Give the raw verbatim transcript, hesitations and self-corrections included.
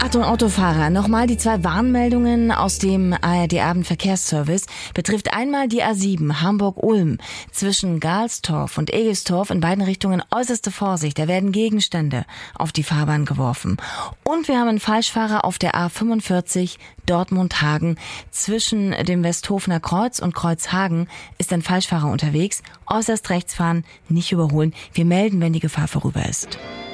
Achtung Autofahrer, nochmal die zwei Warnmeldungen aus dem A R D-Abendverkehrsservice. Betrifft einmal die A sieben Hamburg-Ulm. Zwischen Galstorf und Egestorf in beiden Richtungen äußerste Vorsicht. Da werden Gegenstände auf die Fahrbahn geworfen. Und wir haben einen Falschfahrer auf der A fünfundvierzig Dortmund-Hagen. Zwischen dem Westhofener Kreuz und Kreuzhagen ist ein Falschfahrer unterwegs. Äußerst rechts fahren, nicht überholen. Wir melden, wenn die Gefahr vorüber ist.